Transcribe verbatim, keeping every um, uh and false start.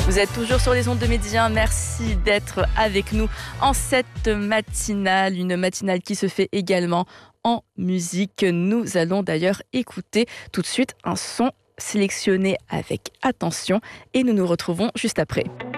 Vous êtes toujours sur les ondes de Médien. Merci d'être avec nous en cette matinale, une matinale qui se fait également en musique. Nous allons d'ailleurs écouter tout de suite un son sélectionné avec attention et nous nous retrouvons juste après.